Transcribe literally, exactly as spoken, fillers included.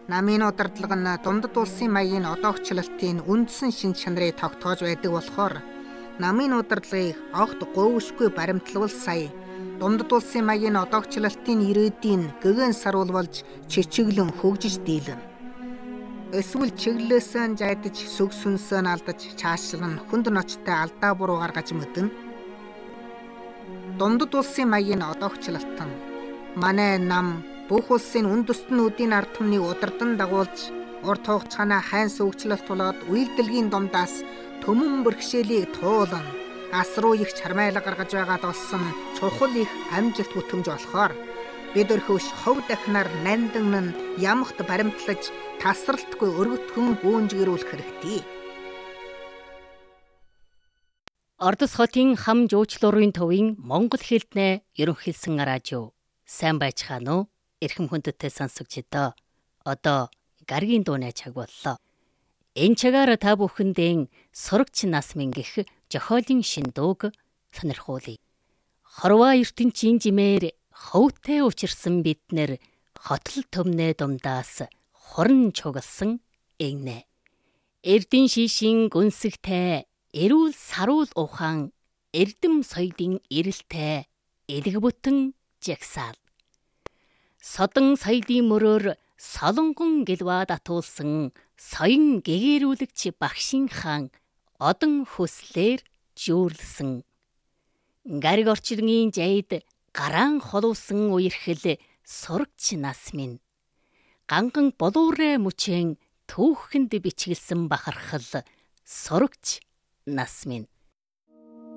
Намын удирдлага нь дундад улсын маягийн одоогчлалтын үндсэн шин чанарыг тогтоож байдаг болохоор намын удирдлагыг огт говьшгүй баримтлал сая дундад улсын маягийн одоогчлалтын ирээдүйн гэгэн саруул болж чичиглэн хөгжиж дийлэнэ. Эсвэл чиглэлээсээ жайдаж сүг сүнсөө алдаж чаашлан хүнд ночтой алдаа буруу гаргаж мэднэ. Дундад улсын маягийн одоогчлалт нь манай нам бүх улсын үнд төстнүүдийн ард түмнийг удирдан дагуулж урт хугацааны хайн сүгчлэлт болоод үйлдэлгийн дундаас төмөн бэрхшээлийг туулна. Ас руу их чармайлга гаргаж байгаад болсон чухал их амжилт бүтгэмж болохоор бид өрхөвш хов дахнаар нандин нь ямагт баримтлаж тасралтгүй өргөтгөн гүнжгэрүүлэх хэрэгтэй. Ордос хотын хам жуучлуурын төвийн Монгол хэлнээ ерөнхийлсэн радио. Сайн байцгаана уу? Эрхэм хүндэттэй сонсогчдоо. Одоо гаргийн дууны цаг боллоо. Энэ цагаар та бүхэндээ сурагч нас мингэх жохиолын шин дууг сонирхуулъя. Хорвоо ертөнцийн жимээр ховтой учирсан биднэр хотл төмнөө дундаас хорн чугалсан эгнэ. Эрдэн шишин гүнсгтэй эрүүл саруул ухаан эрдэм соёлын эрэлтэй элэг бүтэн жагсаал. Содон соёлын мөрөөр солонгон гэлваа татуулсан соён гэгэрүүлэгч багшин хаан одон хүслээр жүүрлсэн. Гариг орчиргийн жайд гараан холуусан үерхэл сурагч нас минь. Ганган болуурэ мөчэн түүхэнд бичгэлсэн бахархал сурагч нас минь.